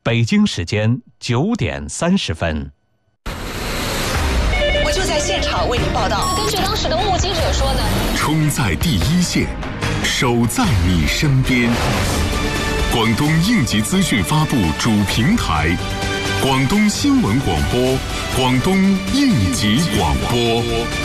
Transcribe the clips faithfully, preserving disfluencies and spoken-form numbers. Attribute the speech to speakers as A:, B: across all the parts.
A: 北京时间九点三十分。
B: 我就在现场为您报道。
C: 根据当时的目击者说呢，
D: 冲在第一线，守在你身边。广东应急资讯发布主平台，广东新闻广播，广东应急广播。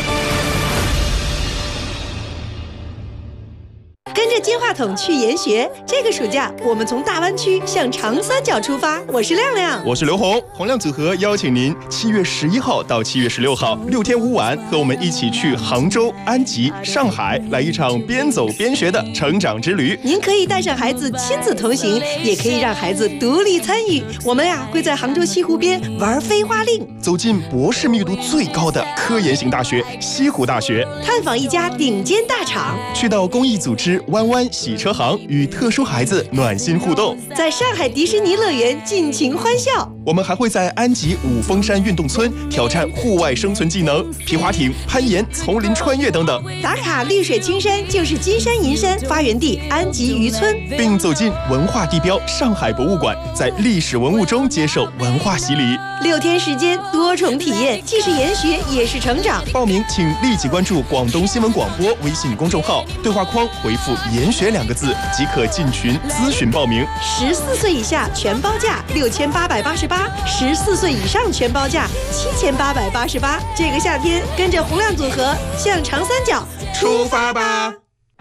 E: 跟着金话筒去研学，这个暑假我们从大湾区向长三角出发。我是亮亮，
F: 我是刘红，洪亮组合邀请您七月十一号到七月十六号六天五晚，和我们一起去杭州、安吉、上海，来一场边走边学的成长之旅。
E: 您可以带上孩子亲子同行，也可以让孩子独立参与。我们呀会在杭州西湖边玩飞花令，
F: 走进博士密度最高的科研型大学西湖大学，
E: 探访一家顶尖大厂，
F: 去到公益组织弯弯洗车行，与特殊孩子暖心互动，
E: 在上海迪士尼乐园尽情欢笑。
F: 我们还会在安吉五峰山运动村挑战户外生存技能，皮划艇、攀岩、丛林穿越等等。
E: 打卡绿水青山，就是金山银山发源地安吉渔村，
F: 并走进文化地标上海博物馆，在历史文物中接受文化洗礼。
E: 六天时间，多重体验，既是研学也是成长。
F: 报名请立即关注广东新闻广播微信公众号，对话框回复研学两个字即可进群咨询报名。
E: 十四岁以下全包价六千八百八十八，十四岁以上全包价七千八百八十八。这个夏天，跟着洪亮组合向长三角出发吧！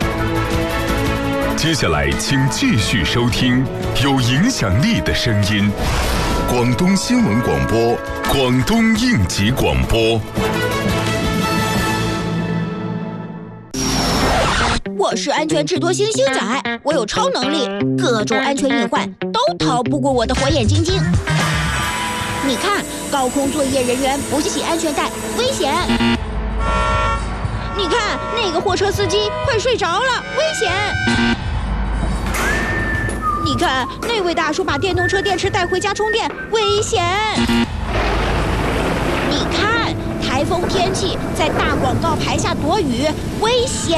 D: 接下来，请继续收听有影响力的声音。广东新闻广播，广东应急广播。
G: 我是安全智多星星仔，我有超能力，各种安全隐患都逃不过我的火眼金睛。你看，高空作业人员不系安全带，危险。你看，那个货车司机快睡着了，危险。你看，那位大叔把电动车电池带回家充电，危险。你看，台风天气在大广告牌下躲雨，危险。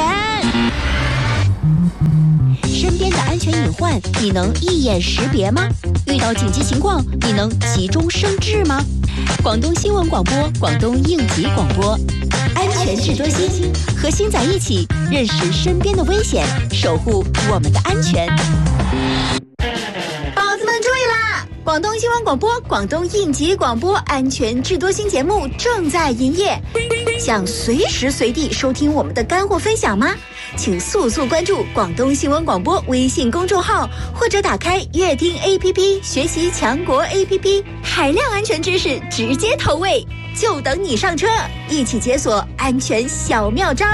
G: 身边的安全隐患，你能一眼识别吗？遇到紧急情况，你能急中生智吗？广东新闻广播，广东应急广播，安全智多星，和星仔一起认识身边的危险，守护我们的安全。宝子们注意啦！广东新闻广播、广东应急广播安全智多星节目正在营业。想随时随地收听我们的干货分享吗？请速速关注广东新闻广播微信公众号，或者打开乐听 A P P 学习强国 A P P， 海量安全知识直接投喂，就等你上车，一起解锁安全小妙招。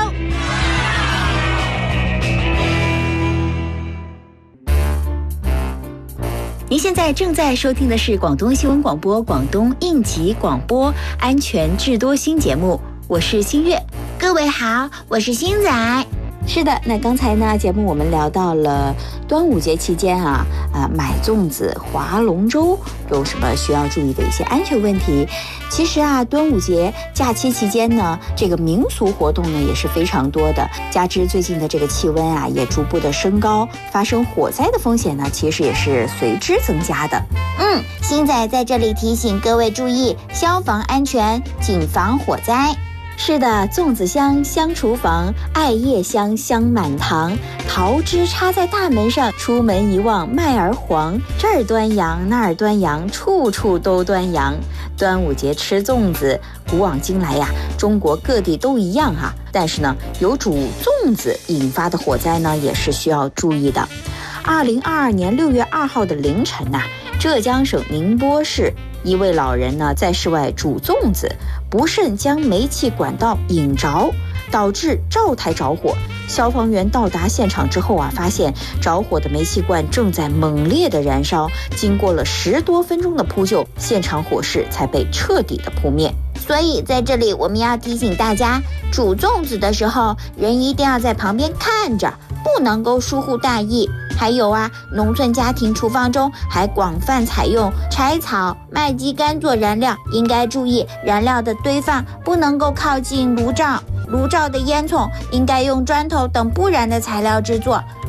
G: 您现在正在收听的是广东新闻广播、广东应急广播安全智多星节目，我是新月。各位好，我是星仔。是的，那刚才呢，节目我们聊到了端午节期间啊，啊买粽子、划龙舟有什么需要注意的一些安全问题。其实啊，端午节假期期间呢，这个民俗活动呢也是非常多的，加之最近的这个气温啊也逐步的升高，发生火灾的风险呢其实也是随之增加的。嗯，星仔在这里提醒各位注意消防安全，谨防火灾。是的，粽子香香厨房，艾叶香香满堂，桃枝插在大门上，出门一望麦儿黄，这儿端阳那儿端阳，处处都端阳。端午节吃粽子，古往今来呀，中国各地都一样哈、啊。但是呢，有煮粽子引发的火灾呢，也是需要注意的。二零二二年六月二号的凌晨呐、啊，浙江省宁波市一位老人呢，在室外煮粽子，不慎将煤气管道引着，导致灶台着火。消防员到达现场之后啊，发现着火的煤气罐正在猛烈的燃烧，经过了十多分钟的扑救，现场火势才被彻底的扑灭。所以在这里我们要提醒大家，煮粽子的时候，人一定要在旁边看着，不能够疏忽大意。还有啊，农村家庭厨房中还广泛采用柴草、麦秸秆做燃料，应该注意燃料的堆放不能够靠近炉灶，炉灶的烟囱应该用砖头等不燃的材料制作，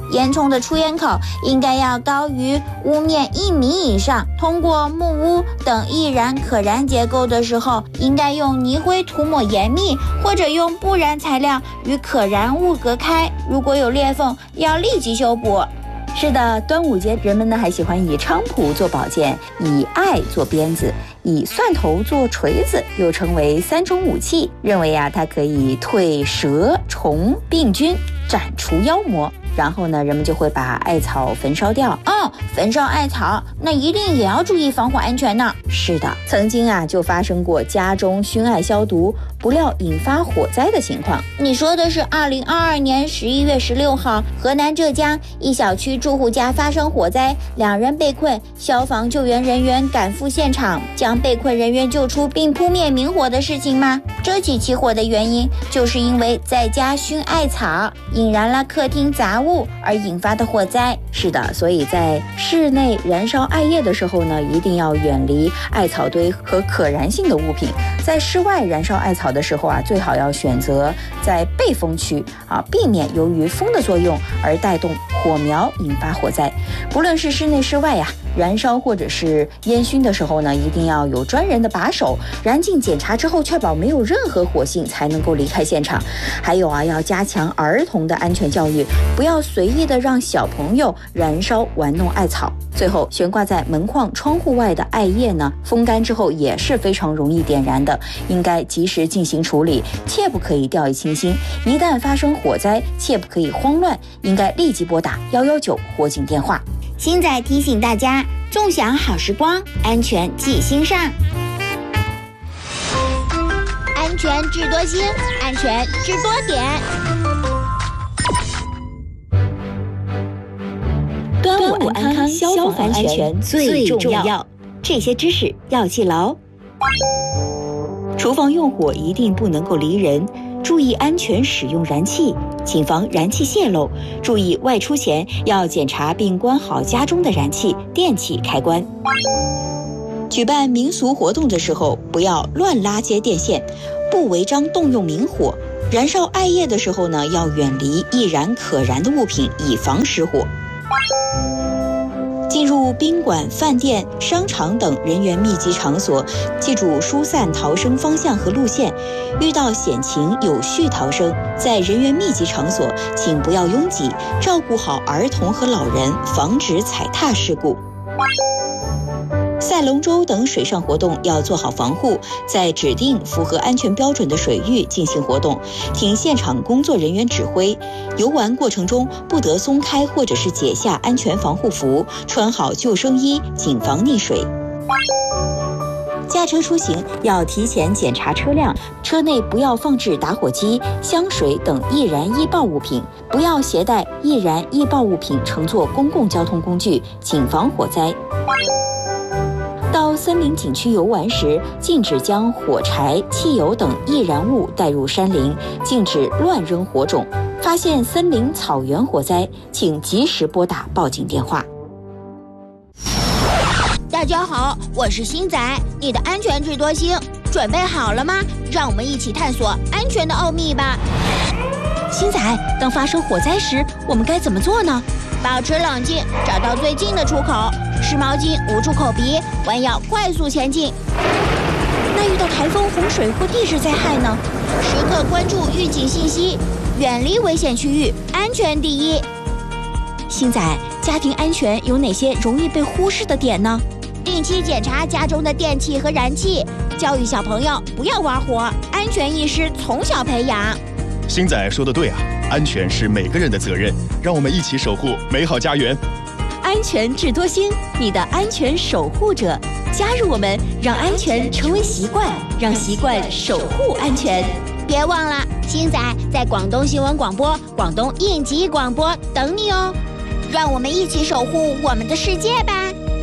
G: 烟囱的出烟口应该要高于屋面一米以上。通过木屋等易燃可燃结构的时候，应该用泥灰涂抹严密，或者用不燃材料与可燃物隔开。如果有裂缝，要立即修补。是的，端午节人们呢还喜欢以菖蒲做宝剑，以艾做鞭子，以蒜头做锤子，又称为三种武器。认为呀，它可以退蛇虫病菌，斩除妖魔。然后呢，人们就会把艾草焚烧掉。哦，焚烧艾草，那一定也要注意防火安全呢。是的，曾经啊就发生过家中熏艾消毒，不料引发火灾的情况。你说的是二零二二年十一月十六号，河南浙江一小区住户家发生火灾，两人被困，消防救援人员赶赴现场，将被困人员救出并扑灭明火的事情吗？这起起火的原因就是因为在家熏艾草，引燃了客厅杂物而引发的火灾。是的，所以在室内燃烧艾叶的时候呢，一定要远离艾草堆和可燃性的物品。在室外燃烧艾草的时候啊，最好要选择在背风区啊，避免由于风的作用而带动火苗引发火灾。不论是室内室外呀、啊，燃烧或者是烟熏的时候呢，一定要有专人的把手，燃尽检查之后，确保没有任何火性才能够离开现场。还有啊，要加强儿童的安全教育，不要随意的让小朋友燃烧玩弄艾草。最后，悬挂在门框窗户外的艾叶呢，风干之后也是非常容易点燃的，应该及时进行处理，切不可以掉以轻心。一旦发生火灾，切不可以慌乱，应该立即拨打一一九火警电话。星仔提醒大家，纵享好时光，安全记心上。安全智多星，安全智多点。端午安康，消防安全最重要，这些知识要记牢。厨房用火一定不能够离人，注意安全使用燃气，谨防燃气泄漏。注意外出前要检查并关好家中的燃气、电器开关。举办民俗活动的时候，不要乱拉接电线，不违章动用明火。燃烧艾叶的时候呢，要远离易燃可燃的物品，以防失火。进入宾馆、饭店、商场等人员密集场所，记住疏散逃生方向和路线，遇到险情有序逃生。在人员密集场所，请不要拥挤，照顾好儿童和老人，防止踩踏事故。赛龙舟等水上活动要做好防护，在指定符合安全标准的水域进行活动，听现场工作人员指挥。游玩过程中不得松开或者是解下安全防护服，穿好救生衣，谨防溺水。驾车出行要提前检查车辆，车内不要放置打火机、香水等易燃易爆物品，不要携带易燃易爆物品乘坐公共交通工具，谨防火灾。到森林景区游玩时，禁止将火柴、汽油等易燃物带入山林，禁止乱扔火种。发现森林、草原火灾，请及时拨打报警电话。
H: 大家好，我是星仔，你的安全智多星，准备好了吗？让我们一起探索安全的奥秘吧。
I: 星仔，当发生火灾时，我们该怎么做呢？
H: 保持冷静，找到最近的出口，湿毛巾捂住口鼻，弯腰快速前进。
I: 那遇到台风、洪水或地质灾害呢？
H: 时刻关注预警信息，远离危险区域，安全第一。
I: 星仔，家庭安全有哪些容易被忽视的点呢？
H: 定期检查家中的电器和燃气，教育小朋友不要玩火，安全意识从小培养。
F: 星仔说的对啊，安全是每个人的责任，让我们一起守护美好家园。
I: 安全智多星，你的安全守护者，加入我们，让安全成为习惯，让习惯守护安全。
H: 别忘了，星仔在广东新闻广播、广东应急广播等你哦，让我们一起守护我们的世界吧。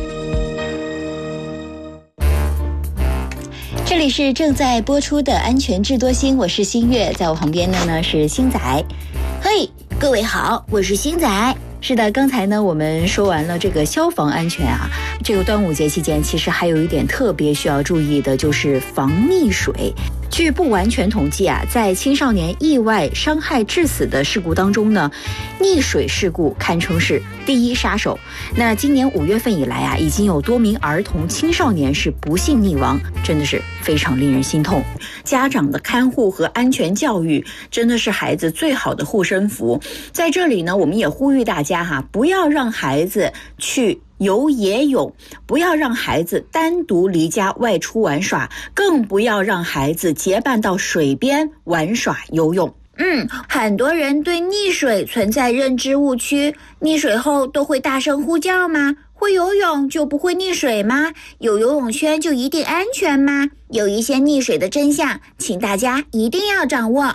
G: 这里是正在播出的安全智多星，我是新月，在我旁边的呢是星仔。嘿，各位好，我是星仔。是的，刚才呢我们说完了这个消防安全啊，这个端午节期间其实还有一点特别需要注意的，就是防溺水。 据不完全统计啊，在青少年意外伤害致死的事故当中呢，溺水事故堪称是第一杀手。那今年五月份以来啊，已经有多名儿童青少年是不幸溺亡，真的是非常令人心痛。家长的看护和安全教育真的是孩子最好的护身符。在这里呢，我们也呼吁大家哈，不要让孩子去游野泳，不要让孩子单独离家外出玩耍，更不要让孩子结伴到水边玩耍游泳。
H: 嗯，很多人对溺水存在认知误区，溺水后都会大声呼叫吗？会游泳就不会溺水吗？有游泳圈就一定安全吗？有一些溺水的真相，请大家一定要掌握。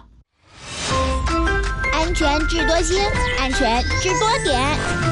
H: 安全智多星，安全智多点。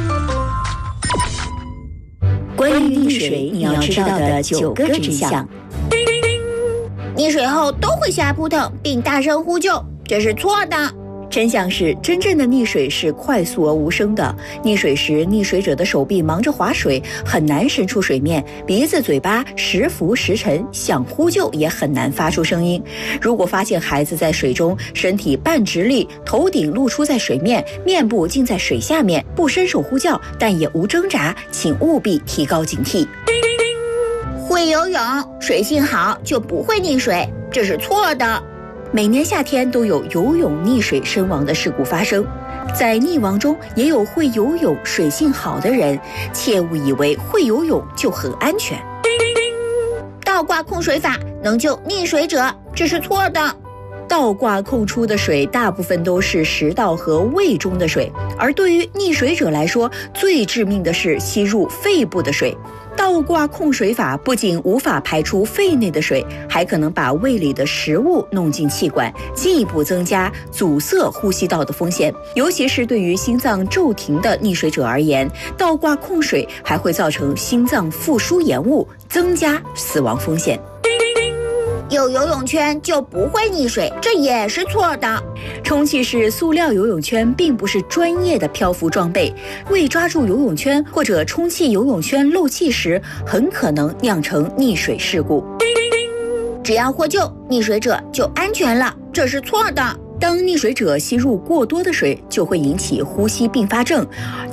G: 关于溺水你要知道的九个真相。
H: 溺水后都会吓扑腾并大声呼救，这是错的。
G: 真相是，真正的溺水是快速而无声的。溺水时，溺水者的手臂忙着划水，很难伸出水面，鼻子、嘴巴时浮时沉，想呼救也很难发出声音。如果发现孩子在水中，身体半直立，头顶露出在水面，面部浸在水下面，不伸手呼叫，但也无挣扎，请务必提高警惕。
H: 会游泳、水性好就不会溺水，这是错的。
G: 每年夏天都有游泳溺水身亡的事故发生，在溺亡中也有会游泳、水性好的人，切勿以为会游泳就很安全。
H: 倒挂控水法能救溺水者，这是错的。
G: 倒挂控出的水大部分都是食道和胃中的水，而对于溺水者来说，最致命的是吸入肺部的水。倒挂控水法不仅无法排出肺内的水，还可能把胃里的食物弄进气管，进一步增加阻塞呼吸道的风险。尤其是对于心脏骤停的溺水者而言，倒挂控水还会造成心脏复苏延误，增加死亡风险。
H: 有游泳圈就不会溺水，这也是错的。
G: 充气式塑料游泳圈并不是专业的漂浮装备，未抓住游泳圈或者充气游泳圈漏气时，很可能酿成溺水事故。
H: 只要获救，溺水者就安全了，这是错的。
G: 当溺水者吸入过多的水，就会引起呼吸并发症，